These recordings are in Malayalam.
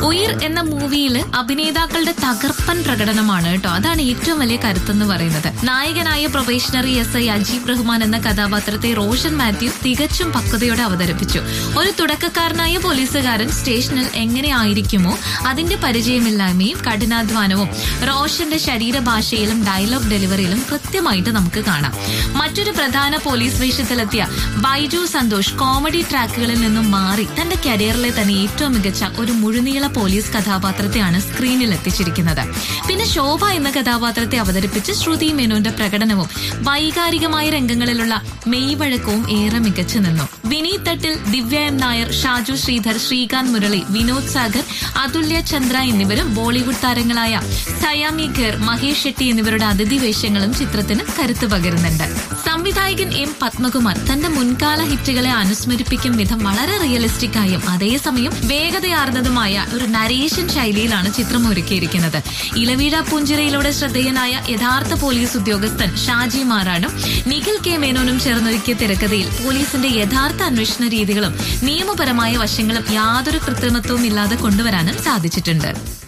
ഉയിർ എന്ന മൂവിയിൽ അഭിനേതാക്കളുടെ തകർപ്പൻ പ്രകടനമാണ് കേട്ടോ. അതാണ് ഏറ്റവും വലിയ കരുത്തെന്ന് പറയുന്നത്. നായകനായ പ്രൊബേഷണറി SI അജീബ് റഹ്മാൻ എന്ന കഥാപാത്രത്തെ റോഷൻ മാത്യു തികച്ചും പക്വതയോടെ അവതരിപ്പിച്ചു. ഒരു തുടക്കക്കാരനായ പോലീസുകാരൻ സ്റ്റേഷനിൽ എങ്ങനെയായിരിക്കുമോ അതിന്റെ പരിചയമില്ലായ്മയും കഠിനാധ്വാനവും റോഷന്റെ ശരീരഭാഷയിലും ഡയലോഗ് ഡെലിവറിയിലും കൃത്യമായിട്ട് നമുക്ക് കാണാം. മറ്റൊരു പ്രധാന പോലീസ് വേഷത്തിലെത്തിയ ബൈജു സന്തോഷ് കോമഡി ട്രാക്കുകളിൽ നിന്നും മാറി തന്റെ കരിയറിലെ തന്നെ ഏറ്റവും മികച്ച ഒരു മുഴുനീള പോലീസ് കഥാപാത്രത്തെയാണ് സ്ക്രീനിൽ എത്തിച്ചിരിക്കുന്നത്. പിന്നെ ശോഭ എന്ന കഥാപാത്രത്തെ അവതരിപ്പിച്ച് ശ്രുതി മേനോന്റെ പ്രകടനവും വൈകാരികമായ രംഗങ്ങളിലുള്ള മെയ്വഴക്കവും ഏറെ മികച്ചു നിന്നു. വിനീത് തട്ടിൽ, ദിവ്യ M. നായർ, ഷാജു ശ്രീധർ, ശ്രീകാന്ത് മുരളി, വിനോദ് സാഗർ, അതുല്യ ചന്ദ്ര എന്നിവരും ബോളിവുഡ് താരങ്ങളായ സയാമി ഖേർ, മഹേഷ് ഷെട്ടി എന്നിവരുടെ അതിഥി വേഷങ്ങളും ചിത്രത്തിന് കരുത്തു പകരുന്നുണ്ട്. സംവിധായകൻ M. പത്മകുമാർ തന്റെ മുൻകാല ഹിറ്റുകളെ അനുസ്മരിപ്പിക്കും വിധം വളരെ റിയലിസ്റ്റിക് ആയും അതേസമയം വേഗതയാർന്നതുമായ ഒരു നരേഷൻ ശൈലിയിലാണ് ചിത്രം ഒരുക്കിയിരിക്കുന്നത്. ഇലവീഴ പൂഞ്ചിറയിലൂടെ ശ്രദ്ധേയനായ യഥാർത്ഥ പോലീസ് ഉദ്യോഗസ്ഥൻ ഷാജി മാറാടും നിഖിൽ K. മേനോനും ചേർന്നൊരുക്കിയ തിരക്കഥയിൽ പോലീസിന്റെ യഥാർത്ഥ അന്വേഷണ രീതികളും നിയമപരമായ വശങ്ങളും യാതൊരു കൃത്രിമത്വവും ഇല്ലാതെ കൊണ്ടുവരാനും സാധിച്ചിട്ടുണ്ട്.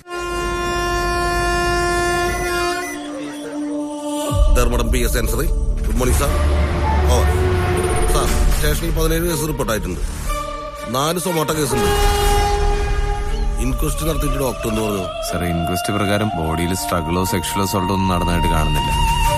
Dharmadam PS ആൻസറി. Good morning sir. Sir, സ്റ്റേഷനിൽ 17 കേസ് റിപ്പോർട്ടായിട്ടുണ്ട്. 4 സൊമാറ്റോ കേസുണ്ട്. ഇൻക്വസ്റ്റ് നടത്തിയിട്ട് ഡോക്ടർ എന്ന് പറഞ്ഞു. സാർ, ഇൻക്വസ്റ്റ് പ്രകാരം ബോഡിയിൽ സ്ട്രഗിളോ സെക്ഷൽ അസോൾട്ടോ ഒന്നും നടന്നതായിട്ട് കാണുന്നില്ല.